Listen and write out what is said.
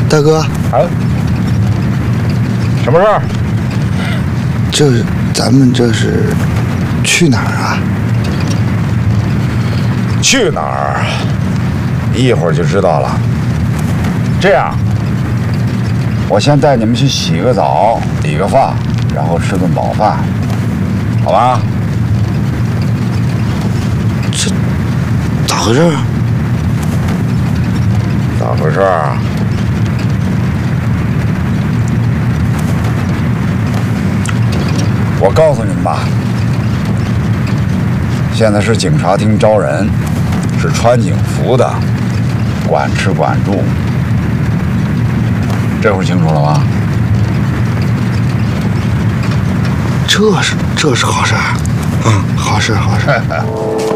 大哥， 哎，什么事儿？ 咱们这是去哪儿啊？ 去哪儿？一会儿就知道了。这样，我先带你们去洗个澡、理个发，然后吃顿饱饭，好吧？ 这咋回事？ 咋回事啊？我告诉你们吧，现在是警察厅招人，是穿警服的，管吃管住，这会儿清楚了吗？ 这是好事儿，好事。